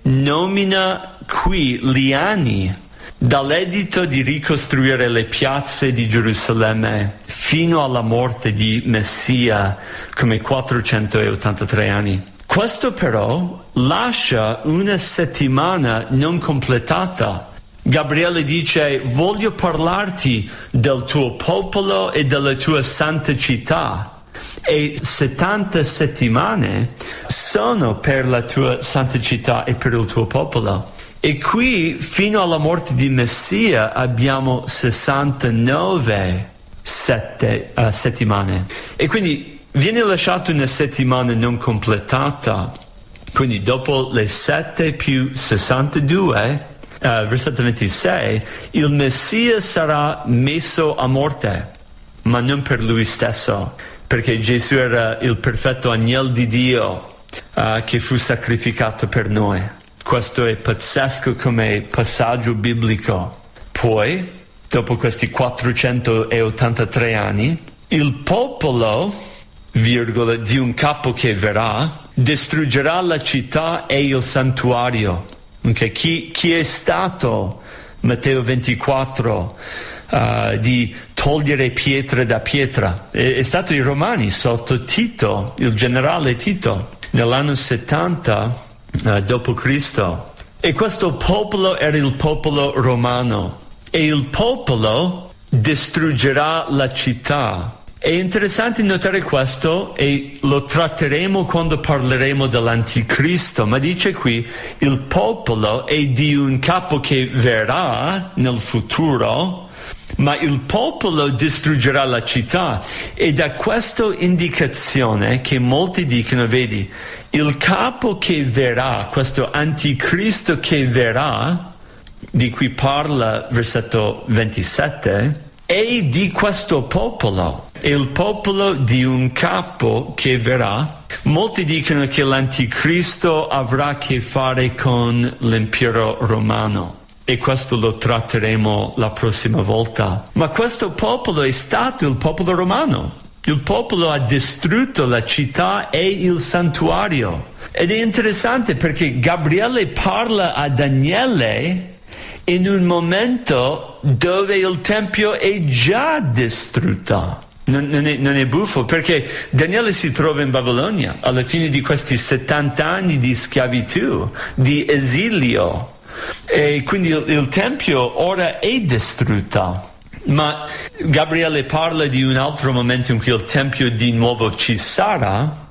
nomina qui gli anni dall'editto di ricostruire le piazze di Gerusalemme fino alla morte di Messia come 483 anni. Questo però lascia una settimana non completata. Gabriele dice: voglio parlarti del tuo popolo e della tua santa città. E 70 settimane sono per la tua santa città e per il tuo popolo. E qui, fino alla morte di Messia, abbiamo 69 settimane. E quindi viene lasciata una settimana non completata. Quindi dopo le 7 più 62, versetto 26, il Messia sarà messo a morte, ma non per lui stesso, perché Gesù era il perfetto agnello di Dio che fu sacrificato per noi. Questo è pazzesco come passaggio biblico. Poi, dopo questi 483 anni, il popolo, virgola, di un capo che verrà, distruggerà la città e il santuario. Okay? Chi è stato, Matteo 24, di togliere pietre da pietra? È stato i Romani sotto Tito, il generale Tito, nell'anno 70 dopo Cristo. E questo popolo era il popolo romano, e il popolo distruggerà la città. È interessante notare questo, e lo tratteremo quando parleremo dell'Anticristo, ma dice qui: il popolo è di un capo che verrà nel futuro, ma il popolo distruggerà la città. E da questa indicazione che molti dicono: vedi, il capo che verrà, questo Anticristo che verrà, di cui parla versetto 27, è di questo popolo, è il popolo di un capo che verrà. Molti dicono che l'Anticristo avrà a che fare con l'impero romano, e questo lo tratteremo la prossima volta. Ma questo popolo è stato il popolo romano. Il popolo ha distrutto la città e il santuario. Ed è interessante perché Gabriele parla a Daniele in un momento dove il Tempio è già distrutto. Non è buffo, perché Daniele si trova in Babilonia alla fine di questi 70 anni di schiavitù, di esilio. E quindi il Tempio ora è distrutto. Ma Gabriele parla di un altro momento in cui il Tempio di nuovo ci sarà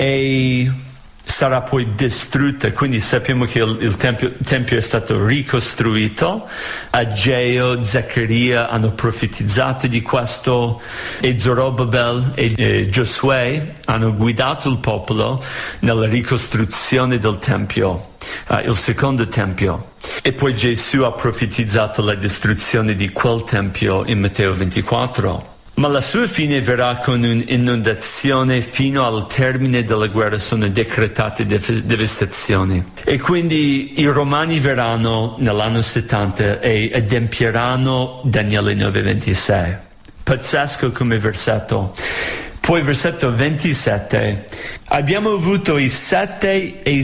e sarà poi distrutto. Quindi sappiamo che il Tempio è stato ricostruito. Ageo, Zaccaria hanno profetizzato di questo, e Zorobabel e Giosuè hanno guidato il popolo nella ricostruzione del Tempio, il secondo Tempio. E poi Gesù ha profetizzato la distruzione di quel Tempio in Matteo 24. Ma la sua fine verrà con un'inondazione. Fino al termine della guerra sono decretate devastazioni. E quindi i Romani verranno nell'anno 70 e adempieranno Daniele 9:26. Pazzesco come versetto. Poi versetto 27, abbiamo avuto i 7 e i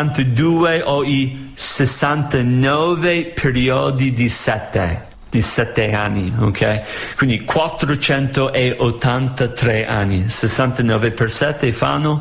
62 o i 69 periodi di 7 anni, ok? Quindi 483 anni, 69 per 7 fanno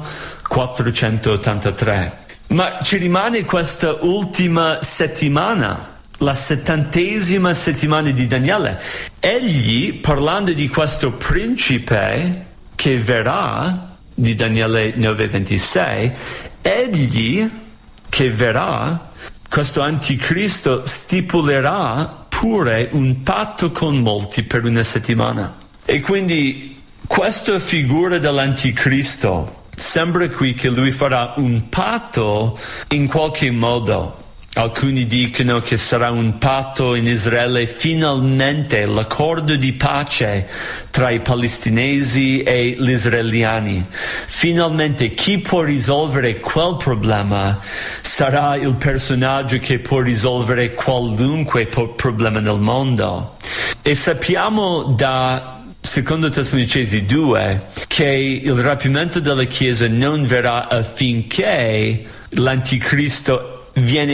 483. Ma ci rimane questa ultima settimana, la 70ª settimana di Daniele. Egli, parlando di questo principe che verrà, di Daniele 9:26, egli che verrà, questo Anticristo, stipulerà pure un patto con molti per una settimana. E quindi questa figura dell'Anticristo sembra qui che lui farà un patto in qualche modo. Alcuni dicono che sarà un patto in Israele, finalmente l'accordo di pace tra i palestinesi e gli israeliani. Finalmente chi può risolvere quel problema sarà il personaggio che può risolvere qualunque problema nel mondo. E sappiamo da secondo Tessalonicesi 2 che il rapimento della Chiesa non verrà affinché l'Anticristo viene